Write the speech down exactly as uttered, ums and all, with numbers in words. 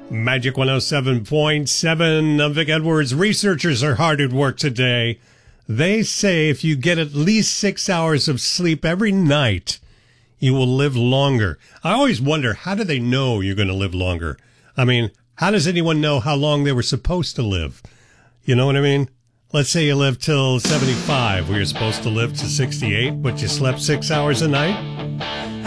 Magic one oh seven point seven. I'm Vic Edwards. Researchers are hard at work today. They say if you get at least six hours of sleep every night, you will live longer. I always wonder, how do they know you're going to live longer? I mean, how does anyone know how long they were supposed to live? You know what I mean? Let's say you live till seventy-five, where you're supposed to live to sixty-eight, but you slept six hours a night.